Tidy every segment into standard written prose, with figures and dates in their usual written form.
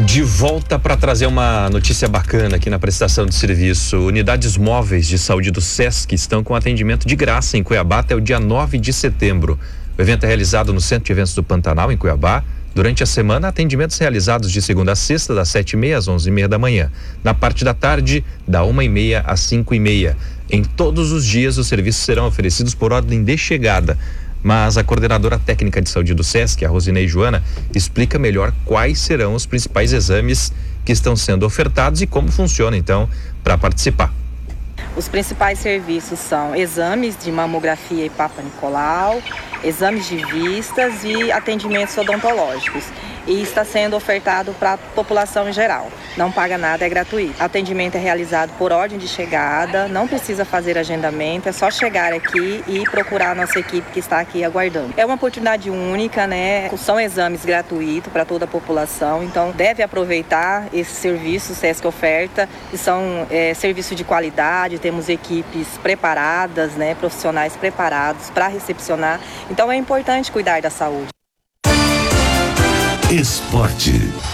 De volta para trazer uma notícia bacana aqui na prestação de serviço. Unidades móveis de saúde do SESC estão com atendimento de graça em Cuiabá até o dia 9 de setembro. O evento é realizado no Centro de Eventos do Pantanal, em Cuiabá. Durante a semana, atendimentos realizados de segunda a sexta, das 7h30 às 11h30 da manhã. Na parte da tarde, da 1h30 às 5h30. Em todos os dias, os serviços serão oferecidos por ordem de chegada. Mas a coordenadora técnica de saúde do SESC, a Rosinei Joana, explica melhor quais serão os principais exames que estão sendo ofertados e como funciona, então, para participar. Os principais serviços são exames de mamografia e Papa Nicolau, exames de vistas e atendimentos odontológicos. E está sendo ofertado para a população em geral. Não paga nada, é gratuito. O atendimento é realizado por ordem de chegada, não precisa fazer agendamento, é só chegar aqui e procurar a nossa equipe que está aqui aguardando. É uma oportunidade única, né? São exames gratuitos para toda a população, então deve aproveitar esse serviço, o SESC oferta, que são serviços de qualidade, temos equipes preparadas, né? Profissionais preparados para recepcionar. Então é importante cuidar da saúde. Esporte.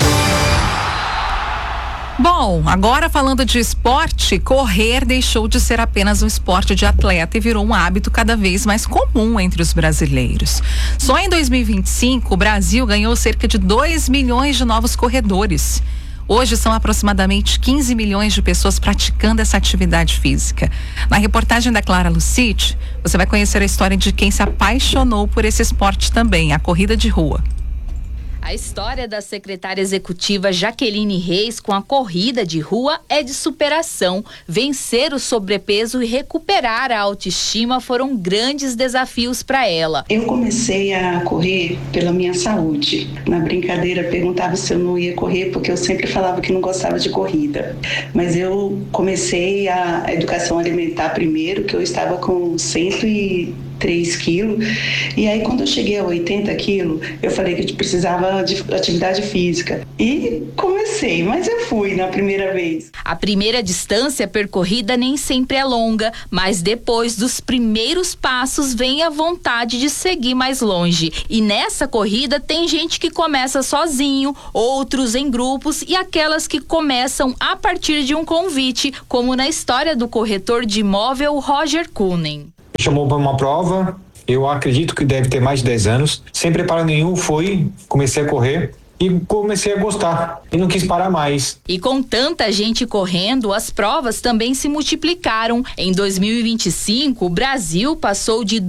Bom, agora falando de esporte, correr deixou de ser apenas um esporte de atleta e virou um hábito cada vez mais comum entre os brasileiros. Só em 2025, o Brasil ganhou cerca de 2 milhões de novos corredores. Hoje são aproximadamente 15 milhões de pessoas praticando essa atividade física. Na reportagem da Clara Lucite, você vai conhecer a história de quem se apaixonou por esse esporte também, a corrida de rua. A história da secretária executiva Jaqueline Reis com a corrida de rua é de superação. Vencer o sobrepeso e recuperar a autoestima foram grandes desafios para ela. Eu comecei a correr pela minha saúde. Na brincadeira perguntava se eu não ia correr porque eu sempre falava que não gostava de corrida. Mas eu comecei a educação alimentar primeiro, que eu estava com 103 quilos, e aí quando eu cheguei a 80 quilos, eu falei que eu precisava de atividade física. E comecei, mas eu fui na primeira vez. A primeira distância percorrida nem sempre é longa, mas depois dos primeiros passos vem a vontade de seguir mais longe. E nessa corrida tem gente que começa sozinho, outros em grupos e aquelas que começam a partir de um convite, como na história do corretor de imóvel Roger Kunen. Chamou para uma prova, eu acredito que deve ter mais de 10 anos, sem preparo nenhum, comecei a correr e comecei a gostar e não quis parar mais. E com tanta gente correndo, as provas também se multiplicaram. Em 2025, o Brasil passou de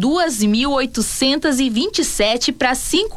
2.827 para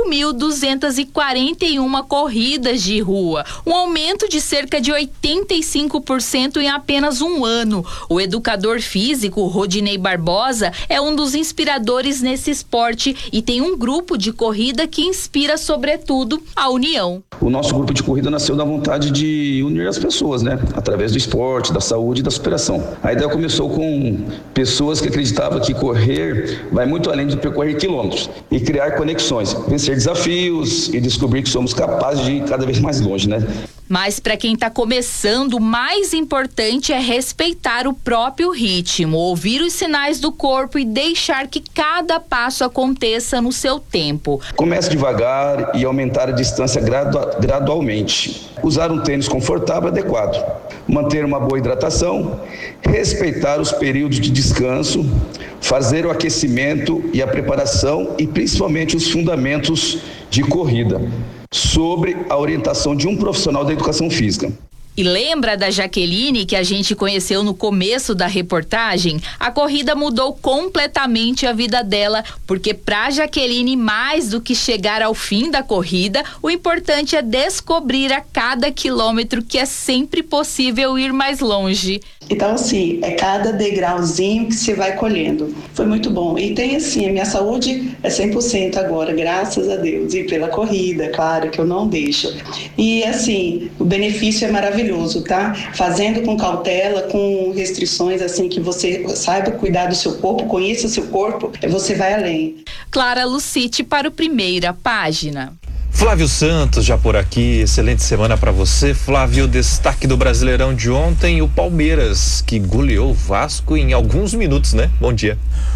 5.241 corridas de rua, um aumento de cerca de 85% em apenas um ano. O educador físico Rodinei Barbosa é um dos inspiradores nesse esporte e tem um grupo de corrida que inspira sobretudo a união. O nosso grupo de corrida nasceu da vontade de unir as pessoas, né? Através do esporte, da saúde e da superação. A ideia começou com pessoas que acreditavam que correr vai muito além de percorrer quilômetros e criar conexões, vencer desafios e descobrir que somos capazes de ir cada vez mais longe, né? Mas para quem está começando, o mais importante é respeitar o próprio ritmo, ouvir os sinais do corpo e deixar que cada passo aconteça no seu tempo. Comece devagar e aumentar a distância gradualmente. Usar um tênis confortável e adequado. Manter uma boa hidratação. Respeitar os períodos de descanso. Fazer o aquecimento e a preparação e principalmente os fundamentos de corrida, sobre a orientação de um profissional da educação física. E lembra da Jaqueline que a gente conheceu no começo da reportagem? A corrida mudou completamente a vida dela, porque para Jaqueline, mais do que chegar ao fim da corrida, o importante é descobrir a cada quilômetro que é sempre possível ir mais longe. Então, assim, é cada degrauzinho que você vai colhendo. Foi muito bom. E tem, assim, a minha saúde é 100% agora, graças a Deus. E pela corrida, claro, que eu não deixo. E, assim, o benefício é maravilhoso, tá? Fazendo com cautela, com restrições, assim, que você saiba cuidar do seu corpo, conheça o seu corpo, você vai além. Clara Lucite para o Primeira Página. Flávio Santos já por aqui, excelente semana para você. Flávio, destaque do Brasileirão de ontem, o Palmeiras, que goleou o Vasco em alguns minutos, né? Bom dia.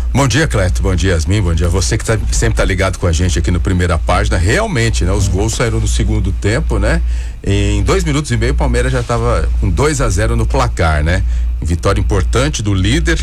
Bom dia, Cleto, bom dia, Yasmin, bom dia você que sempre tá ligado com a gente aqui no Primeira Página. Realmente, né, os gols saíram no segundo tempo, né? Em 2 minutos e meio o Palmeiras já estava com 2-0 no placar, né? Vitória importante do líder,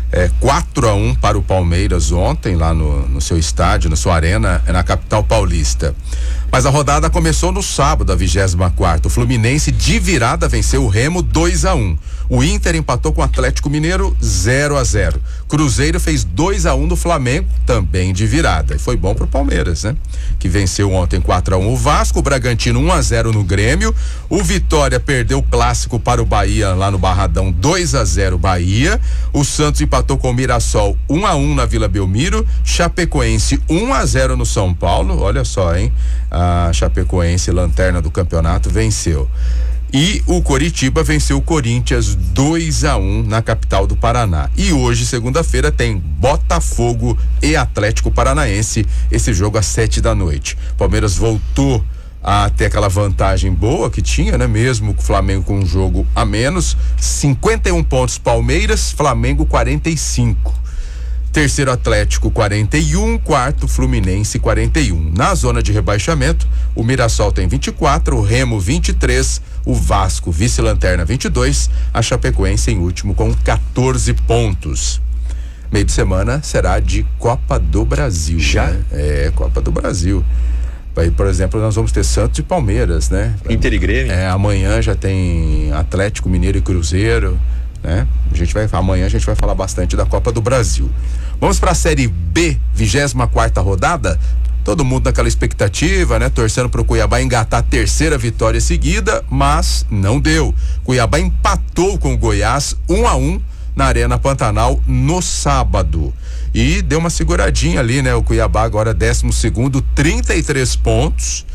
4-1 para o Palmeiras ontem lá no seu estádio, na sua arena, na capital paulista. Mas a rodada começou no sábado, a 24ª. O Fluminense de virada venceu o Remo 2-1. O Inter empatou com o Atlético Mineiro 0-0. Cruzeiro fez 2-1 no Flamengo, também de virada. E foi bom pro Palmeiras, né? Que venceu ontem 4-1 o Vasco, o Bragantino 1-0 no Grêmio. O Vitória perdeu o clássico para o Bahia lá no Barradão 2-0 Bahia. O Santos empatou com o Mirassol 1-1 na Vila Belmiro. Chapecoense 1-0 no São Paulo. Olha só, hein? A Chapecoense, lanterna do campeonato, venceu. E o Coritiba venceu o Corinthians 2-1 na capital do Paraná. E hoje, segunda-feira, tem Botafogo e Atlético Paranaense. Esse jogo às 19h. Palmeiras voltou a ter aquela vantagem boa que tinha, né? Mesmo com o Flamengo com um jogo a menos. 51 pontos Palmeiras, Flamengo 45. Terceiro Atlético 41, quarto Fluminense 41. Na zona de rebaixamento, o Mirassol tem 24, o Remo 23, o Vasco vice-lanterna 22, a Chapecoense em último com 14 pontos. Meio de semana será de Copa do Brasil. Já? Né? Copa do Brasil. Aí, por exemplo, nós vamos ter Santos e Palmeiras, né? Inter e Grêmio. Amanhã já tem Atlético Mineiro e Cruzeiro, né? Amanhã a gente vai falar bastante da Copa do Brasil. Vamos para a Série B, 24ª rodada. Todo mundo naquela expectativa, né? Torcendo para o Cuiabá engatar a terceira vitória seguida, mas não deu. Cuiabá empatou com o Goiás 1-1 na Arena Pantanal no sábado. E deu uma seguradinha ali, né? O Cuiabá agora 12º, 33 pontos.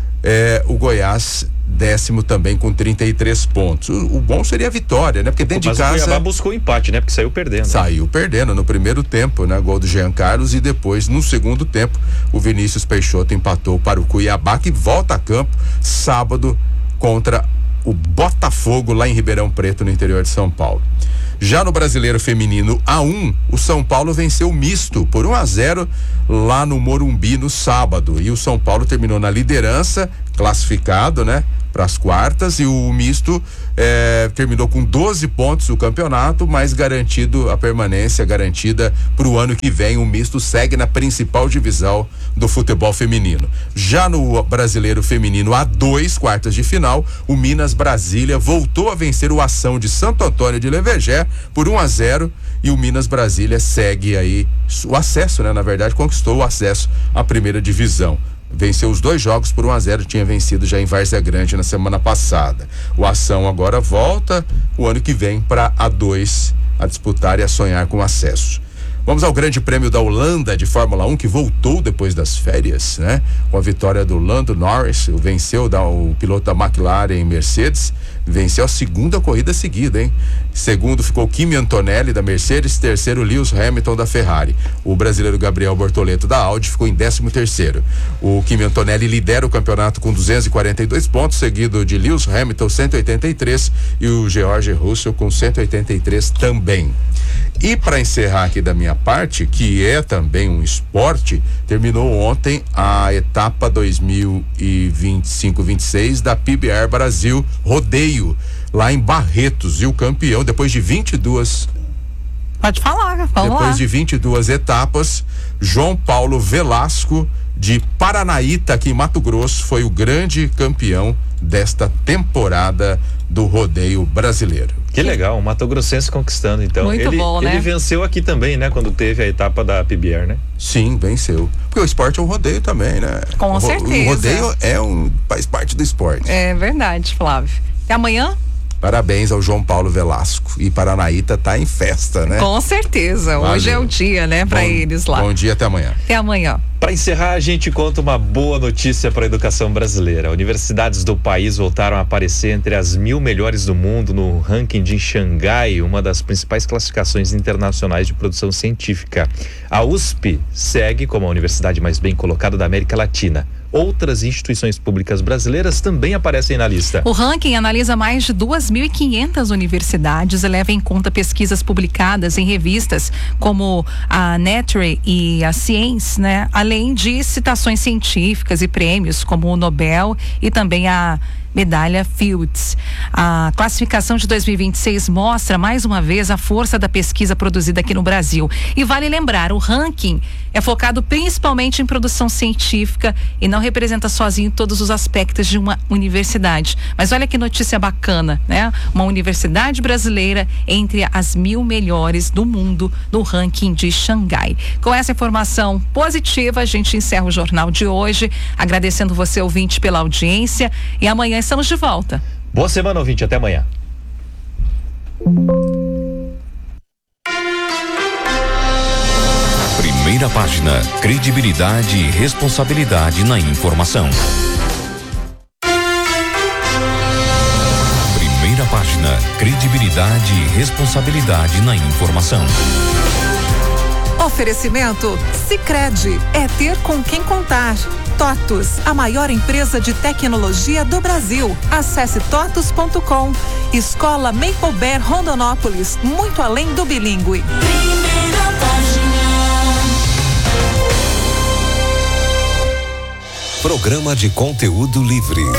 O Goiás 10º também com 33 pontos. O bom seria a vitória, né? Porque dentro de casa. Mas o Cuiabá buscou empate, né? Porque saiu perdendo. Saiu perdendo no primeiro tempo, né? Gol do Jean Carlos, e depois, no segundo tempo, o Vinícius Peixoto empatou para o Cuiabá, que volta a campo sábado contra o Botafogo lá em Ribeirão Preto, no interior de São Paulo. Já no Brasileiro Feminino A1, o São Paulo venceu o Misto por 1-0 lá no Morumbi no sábado. E o São Paulo terminou na liderança, classificado, né? Para as quartas, e o Misto terminou com 12 pontos o campeonato, mas garantido a permanência, garantida para o ano que vem. O Misto segue na principal divisão do futebol feminino. Já no Brasileiro Feminino A2, quartas de final, o Minas Brasília voltou a vencer o Ação de Santo Antônio de Levegé por 1-0, e o Minas Brasília segue aí o acesso, né? Na verdade, conquistou o acesso à primeira divisão. Venceu os 2 jogos por 1-0, tinha vencido já em Várzea Grande na semana passada. O Ação agora volta o ano que vem para A2 a disputar e a sonhar com acesso. Vamos ao Grande Prêmio da Holanda de Fórmula 1, que voltou depois das férias, né? Com a vitória do Lando Norris, venceu o piloto da McLaren Mercedes, venceu a segunda corrida seguida, hein? Segundo ficou Kimi Antonelli da Mercedes, terceiro Lewis Hamilton da Ferrari. O brasileiro Gabriel Bortoleto da Audi ficou em 13º. O Kimi Antonelli lidera o campeonato com 242 pontos, seguido de Lewis Hamilton 183 e o George Russell com 183 também. E para encerrar aqui da minha parte, que é também um esporte, terminou ontem a etapa 2025-26 da PBR Brasil Rodeio, lá em Barretos, e o campeão, depois de 22... Pode falar, vamos lá. Depois de 22 etapas, João Paulo Velasco, de Paranaíta, aqui em Mato Grosso, foi o grande campeão desta temporada do rodeio brasileiro. Que legal, um mato-grossense conquistando, então. Muito bom, né? Ele venceu aqui também, né? Quando teve a etapa da PBR, né? Sim, venceu. Porque o esporte é um rodeio também, né? Com certeza. O rodeio faz parte do esporte. É verdade, Flávio. Até amanhã? Parabéns ao João Paulo Velasco. E Paranaíta tá em festa, né? Com certeza. Valeu. Hoje é o dia, né? Pra eles lá. Bom dia, até amanhã. Até amanhã. Para encerrar, a gente conta uma boa notícia para a educação brasileira. Universidades do país voltaram a aparecer entre as 1000 melhores do mundo no ranking de Xangai, uma das principais classificações internacionais de produção científica. A USP segue como a universidade mais bem colocada da América Latina. Outras instituições públicas brasileiras também aparecem na lista. O ranking analisa mais de 2.500 universidades e leva em conta pesquisas publicadas em revistas como a Nature e a Science, né? Além de citações científicas e prêmios como o Nobel e também a medalha Fields. A classificação de 2026 mostra mais uma vez a força da pesquisa produzida aqui no Brasil. E vale lembrar, o ranking é focado principalmente em produção científica e não representa sozinho todos os aspectos de uma universidade. Mas olha que notícia bacana, né? Uma universidade brasileira entre as 1000 melhores do mundo no ranking de Xangai. Com essa informação positiva, a gente encerra o jornal de hoje, agradecendo você, ouvinte, pela audiência, e amanhã estamos de volta. Boa semana, ouvinte. Até amanhã. Primeira página. Credibilidade e responsabilidade na informação. Primeira página. Credibilidade e responsabilidade na informação. Oferecimento Sicredi, é ter com quem contar. TOTUS, a maior empresa de tecnologia do Brasil. Acesse totus.com. Escola Maple Bear Rondonópolis, muito além do bilíngue. Primeira página. Programa de conteúdo livre.